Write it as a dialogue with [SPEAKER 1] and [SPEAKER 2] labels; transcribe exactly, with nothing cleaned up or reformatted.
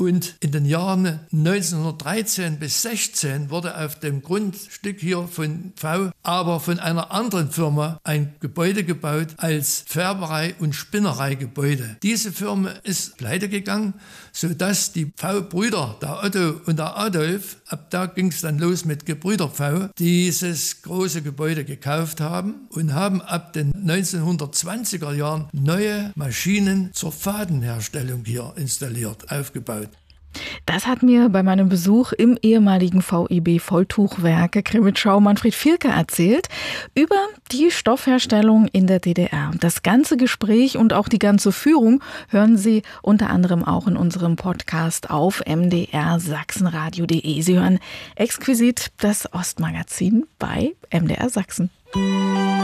[SPEAKER 1] Und in den Jahren neunzehnhundertdreizehn bis sechzehn wurde auf dem Grundstück hier von V, aber von einer anderen Firma ein Gebäude gebaut als Färberei- und Spinnereigebäude. Diese Firma ist pleite gegangen, sodass die V-Brüder, der Otto und der Adolf, ab da ging es dann los mit Gebrüder V, dieses große Gebäude gekauft haben und haben ab den neunzehnhundertzwanziger Jahren neue Maschinen zur Fadenherstellung hier installiert, aufgebaut.
[SPEAKER 2] Das hat mir bei meinem Besuch im ehemaligen V E B Volltuchwerke Krimitschau Manfred Vierke erzählt über die Stoffherstellung in der D D R. Das ganze Gespräch und auch die ganze Führung hören Sie unter anderem auch in unserem Podcast auf m d r sachsenradio punkt d e. Sie hören exquisit das Ostmagazin bei M D R Sachsen.